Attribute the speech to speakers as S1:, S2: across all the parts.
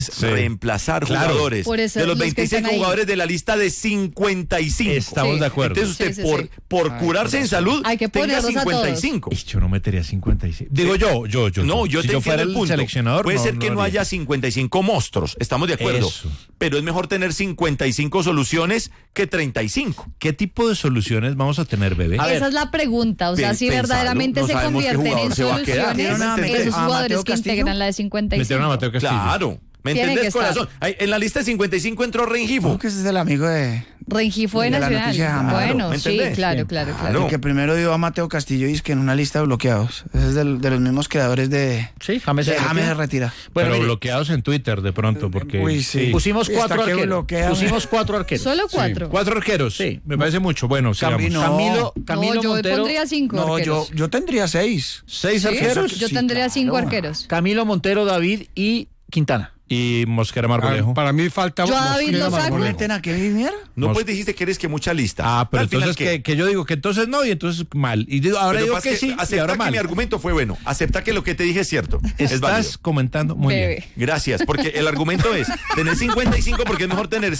S1: reemplazar jugadores
S2: Por eso
S1: de los
S2: los que
S1: 26
S2: están ahí.
S1: jugadores de la lista de 55.
S3: Estamos de acuerdo.
S1: Entonces usted
S2: Sí.
S1: por curarse en salud
S2: Hay que
S1: tenga
S2: ponerlos a todos.
S1: 55.
S3: Y yo no metería 55. Digo yo.
S1: No, yo
S3: si
S1: te
S3: yo fuera
S1: entiendo el punto.
S3: seleccionador,
S1: Puede ser que no
S3: haría.
S1: haya 55 monstruos, estamos de acuerdo.
S3: Eso.
S1: Pero es mejor tener 55 soluciones que 35.
S3: ¿Qué tipo de soluciones vamos a tener, bebé?
S2: Esa es la pregunta, o sea, si
S1: Pensalo,
S2: verdaderamente
S1: no
S2: se
S1: sabemos qué
S2: convierten en
S1: jugador se va a quedar.
S2: soluciones,
S1: ¿Me entendés?
S2: esos
S4: ¿A
S2: jugadores
S4: Mateo
S2: que
S4: Castillo?
S2: integran la de 55.
S3: Metieron a Mateo Castillo.
S1: Claro. ¿Me
S2: Tiene
S1: entendés,
S2: que estar.
S1: corazón? Ay, en la lista de 55 entró Rengifo.
S4: ¿Cómo que ese es el amigo de
S2: Rengifo de
S4: de la
S2: Nacional.
S4: noticia de Jamás?
S2: Bueno,
S1: ¿me
S2: sí,
S1: entendés?
S2: claro.
S1: Claro.
S4: el que primero dio a Mateo Castillo y es que en una lista de bloqueados? Ese es de los mismos creadores de
S5: Sí, James se
S4: James se
S5: retira.
S4: retira.
S5: Bueno,
S3: Pero
S5: mire,
S3: bloqueados en Twitter de pronto, porque...
S4: Uy, sí.
S5: pusimos
S4: Y está
S5: 4
S4: que
S5: arqueros.
S4: bloquea.
S5: Pusimos 4 arqueros.
S2: Solo 4.
S3: 4 arqueros.
S5: Sí.
S3: Me parece mucho. Bueno, sigamos.
S4: No.
S5: Camilo
S2: No, yo
S5: Montero.
S2: pondría 5
S4: No,
S2: arqueros.
S4: yo tendría 6.
S3: 6
S2: ¿Sí?
S3: arqueros
S2: Yo tendría 5 arqueros.
S5: Camilo Montero, David y Quintana.
S3: y Mosquera Marmolejo.
S6: Para mí falta...
S2: Yo a David
S6: Mosquera
S2: lo saco.
S6: Marmolejo.
S4: ¿Meten a Kevin Mier?
S1: No, pues dijiste que eres que mucha lista.
S3: Ah, pero
S1: Al final,
S3: entonces que yo digo que entonces no y entonces mal. Y digo, ahora
S1: Pero
S3: digo
S1: pasa
S3: que sí y
S1: acepta
S3: ahora
S1: que
S3: mal.
S1: mi argumento fue bueno. Acepta que lo que te dije es cierto. Es válido.
S3: Estás comentando muy
S2: Bebe.
S3: bien.
S1: Gracias, porque el argumento es tener 55 porque es mejor tener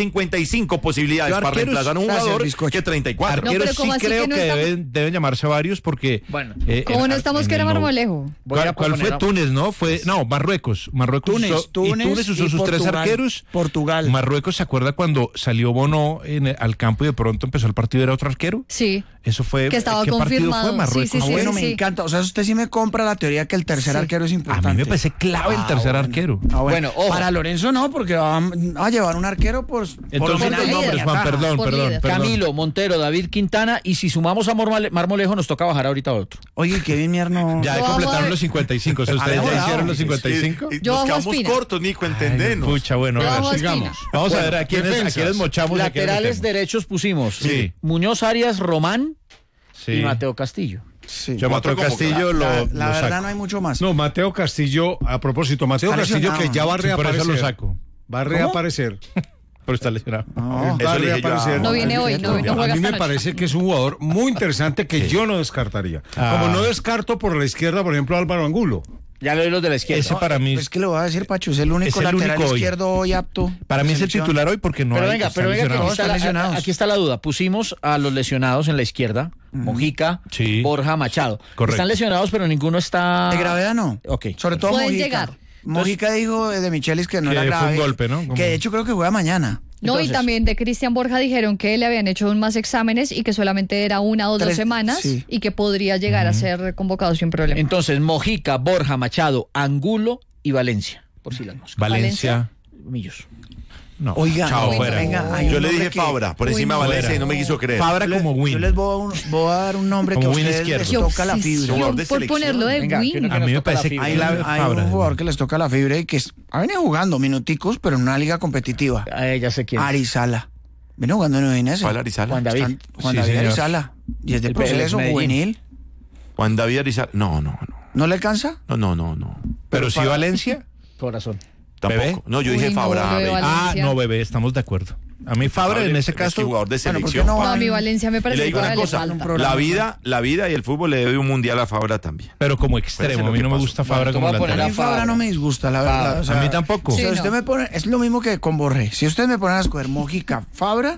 S1: 55 posibilidades
S3: Yo
S1: para
S3: arqueros-
S1: reemplazar a un
S4: Gracias,
S1: jugador
S4: bizcocho.
S1: que 34.
S2: No,
S3: Arqueros
S2: pero ¿cómo
S3: sí
S2: así
S3: creo
S2: que no
S3: que
S2: estamos-
S3: deben llamarse varios porque...
S5: Bueno.
S2: ¿Cómo no estamos que era Marmolejo?
S5: Voy a
S3: ¿Cuál fue
S5: proponer a-
S3: Túnez, no? No, Marruecos. Marruecos
S4: Túnez,
S3: usó, y Túnez usó
S4: y
S3: sus 3
S4: Portugal.
S3: arqueros.
S4: Portugal.
S3: Marruecos, ¿se acuerda cuando salió Bono al campo y de pronto empezó el partido y era otro arquero?
S2: Sí.
S3: Eso fue...
S2: Que estaba
S3: ¿qué partido
S2: confirmado.
S3: fue? Marruecos.
S2: Sí,
S4: Ah,
S2: sí,
S4: bueno,
S2: sí.
S4: me encanta. O sea, usted sí me compra la teoría que el tercer arquero es
S3: A
S4: importante.
S3: mí me parece clave el tercer arquero.
S5: Bueno, ojo.
S4: Para Lorenzo no, porque va a llevar un arquero por
S3: Entonces
S2: Por
S3: los
S2: líder.
S3: nombres, Juan, perdón,
S2: Por
S3: perdón,
S2: líder.
S3: perdón.
S5: Camilo, Montero, David Quintana y si sumamos a Marmolejo nos toca bajar ahorita a otro.
S4: Oye, Kevin Mier no...
S3: Ya
S2: Yo
S3: completaron
S2: bajo-
S3: los 55. O sea, ustedes ya
S4: Bravo.
S3: hicieron los 55.
S2: Yo
S1: Nos
S2: bajo
S1: quedamos
S2: Espina.
S1: cortos, Nico, entendenos.
S3: Pucha, bueno,
S2: Yo
S3: a ver,
S2: bajo
S3: sigamos.
S2: Espina.
S3: Vamos a ver a quiénes
S6: defensas.
S3: mochamos. y a quiénes
S5: Laterales
S3: metemos.
S5: derechos pusimos
S3: Sí.
S5: Muñoz Arias, Román
S3: Sí.
S5: y Mateo Castillo.
S4: Sí.
S3: Yo Mateo
S1: Como
S3: Castillo lo
S4: La verdad
S3: saco.
S4: no hay mucho más.
S6: No, Mateo Castillo, a propósito, Mateo
S4: Está
S6: Castillo
S4: lesionado.
S6: que ya va a
S3: Sí, por
S6: reaparecer.
S3: eso lo saco.
S6: Va a reaparecer.
S3: Pero está lesionado.
S4: No.
S1: Eso
S6: Va a
S1: le dije yo a-
S6: reaparecer.
S2: No viene hoy, no juega
S6: A mí
S2: esta
S6: me
S2: noche.
S6: parece que es un jugador muy interesante que yo no descartaría. Como no descarto por la izquierda, por ejemplo, a Álvaro Angulo.
S5: Ya le doy los de la izquierda.
S3: Ese para mí,
S4: Es que le voy a decir, Pacho, es el único
S3: Es el
S4: lateral
S3: único hoy.
S4: izquierdo hoy apto.
S3: para mí
S4: de
S3: es el
S4: selección.
S3: titular hoy porque no
S5: Pero
S3: hay,
S5: venga,
S3: están
S5: pero venga, que
S3: lesionados.
S5: aquí está,
S4: Están lesionados.
S5: aquí está la duda. Pusimos a los lesionados en la izquierda, Mojica,
S3: Sí.
S5: Borja, Machado.
S3: Correcto.
S5: Están lesionados, pero ninguno está...
S4: De gravedad no.
S5: Ok.
S4: Sobre todo
S2: Pueden
S4: Mojica.
S2: llegar.
S4: Mojica dijo de Michelis que no
S3: Que
S4: era
S3: fue
S4: grave.
S3: un golpe, ¿no? Como-
S4: Que de hecho creo que juega mañana.
S2: No, y
S5: Entonces-
S2: también de Cristian Borja dijeron que le habían hecho más exámenes y que solamente era 1 o 2
S4: 3,
S2: semanas
S4: sí.
S2: y que podría llegar a ser convocado sin problema.
S5: Entonces, Mojica, Borja, Machado, Angulo y Valencia. Por si las moscas.
S3: Valencia.
S5: Millos.
S3: No.
S4: Oiga,
S3: Chao,
S4: no,
S3: fuera.
S4: venga, hay
S1: Yo
S4: un
S1: le
S4: nombre
S1: dije
S4: que-
S1: Fabra por
S2: Uy,
S1: encima
S2: no.
S1: de Valencia
S3: Fuera.
S1: y no me quiso creer.
S3: Fabra
S4: Yo
S3: como win.
S4: les voy a dar un nombre
S3: Como
S4: que a
S3: win
S4: ustedes les
S3: izquierdo.
S4: toca la fibra.
S1: Jugador de
S2: Por
S1: selección.
S2: ponerlo de
S5: Venga,
S2: win.
S5: que no
S3: A mí me
S5: nos toca la
S3: parece
S5: fibra.
S4: Hay
S3: Fabra.
S4: un jugador que les toca la fibra y que ha venido jugando minuticos, pero en una liga competitiva.
S5: Ya sé quién.
S4: Arizala. Viene jugando en Udinese.
S1: ¿Cuál Arizala?
S5: Juan David.
S4: Juan
S3: Sí,
S4: David
S3: señor.
S4: Arizala. Y es del
S5: El
S4: proceso
S5: Medellín.
S4: juvenil.
S1: Juan David Arizala. No.
S4: ¿No le alcanza?
S1: No.
S3: Pero sí Valencia.
S5: Corazón.
S1: Tampoco.
S3: ¿Bebé?
S1: No, yo dije
S2: Uy, no,
S1: Fabra.
S2: lo de
S1: baby.
S2: Valencia.
S3: Ah, no, bebé, estamos de acuerdo. A mí Fabra en ese
S1: Es
S3: caso...
S1: que jugador de
S4: Bueno, ¿por qué
S1: selección.
S4: no
S2: No, a mi
S4: Juan-
S2: Valencia me
S1: Y
S2: parece
S1: le
S2: que
S1: digo una
S2: todavía le
S1: cosa,
S2: falta.
S1: la vida y el fútbol le debe un mundial a Fabra también.
S3: Pero como
S1: Parece
S3: extremo,
S1: lo
S3: a mí
S1: que
S3: no me
S1: pasó.
S3: gusta Fabra
S5: Bueno,
S3: como
S5: te voy a poner
S4: A
S3: lateral.
S4: mí Fabra no me disgusta, la verdad. o sea,
S3: A mí tampoco.
S4: O sea,
S2: Sí,
S4: usted
S2: no.
S4: me pone, es lo mismo que con Borré. Si ustedes me ponen a escoger Mojica, Fabra,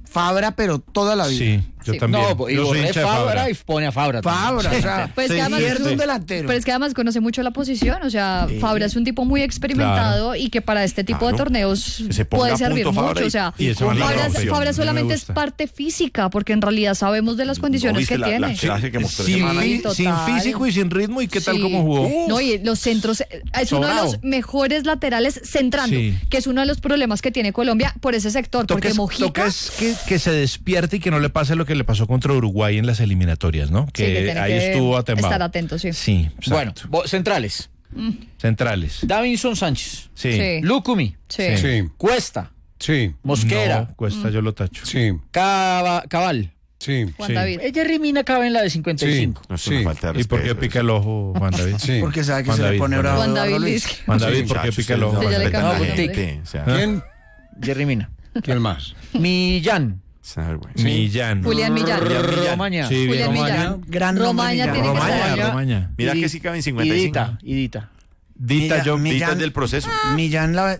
S4: pero toda la vida.
S3: Sí, yo
S2: Sí.
S3: también.
S5: No, y
S3: Yo soy
S5: Borré
S3: hincha de
S5: Fabra y pone a Fabra.
S4: Fabra, o sea,
S2: Pues que además-
S4: pierde un delantero.
S2: Pero es que además conoce mucho la posición, o sea, Fabra es un tipo muy experimentado y que para este tipo de
S1: Claro.
S2: torneos
S1: Que se ponga
S2: puede
S1: a
S2: servir
S1: punto Fabra
S2: mucho,
S1: y-
S2: o sea,
S3: y eso la
S2: Fabra,
S3: rompe.
S2: Fabra
S3: No me
S2: solamente es
S3: gusta.
S2: parte física, porque en realidad sabemos de las condiciones
S1: viste
S2: que
S1: la
S2: tiene.
S1: clase que mostró
S3: Sin,
S1: semana?
S2: Sí,
S3: sin
S2: total.
S3: físico y sin ritmo, ¿y qué tal
S2: Sí.
S3: como jugó?
S2: No, y los centros, es uno de
S3: Sobrado.
S2: los mejores laterales centrando,
S3: Sí.
S2: que es uno de los problemas que tiene Colombia por ese sector, porque Mojica...
S3: Toca es que se despierte y que no le pase lo que le pasó contra Uruguay en las eliminatorias, ¿no?
S2: Sí, que tiene
S3: ahí
S2: que
S3: estuvo atembado.
S2: estar atento, sí.
S3: Sí,
S5: Bueno,
S3: exacto.
S5: centrales.
S3: Centrales.
S5: Davinson Sánchez.
S3: Sí.
S2: Sí.
S5: Lucumi.
S2: Sí.
S6: Sí,
S5: Cuesta.
S6: sí,
S5: Mosquera.
S3: No, Cuesta, yo lo tacho.
S6: sí,
S5: Cabal.
S6: sí.
S2: Juan
S3: Sí.
S2: David.
S5: Jerry Mina cabe en la de 55.
S1: No es una
S6: Sí.
S1: falta de
S3: ¿Y por
S1: respeto.
S3: qué pica el ojo, Juan David?
S6: Sí.
S4: Porque sabe que
S3: Juan
S4: se
S3: David,
S4: le pone
S3: Juan
S4: bravo a
S2: Juan
S4: Eduardo
S2: David
S4: Luis.
S2: Vizque.
S3: Juan David,
S1: Sí,
S3: ¿por qué
S1: muchachos,
S3: pica el ojo?
S1: ustedes
S2: Sí, ya le
S1: respetan
S2: cambió
S1: a la
S2: el
S1: gente,
S2: nombre.
S1: o sea,
S6: ¿Quién?
S5: Jerry Mina.
S6: ¿Quién más?
S5: Millán.
S1: es una vergüenza.
S3: Millán.
S2: Julián Millán.
S5: Romaña.
S3: Sí, bien.
S2: Julián
S5: Romaña.
S2: Millán.
S4: Gran nombre,
S2: Romaña
S4: Millán.
S2: tiene que
S3: Romaña,
S2: estar.
S3: Romaña.
S1: Mira que sí caben 55.
S5: Idita.
S3: Dita
S4: Millán-
S3: yo.
S1: Ditas del proceso.
S4: Millán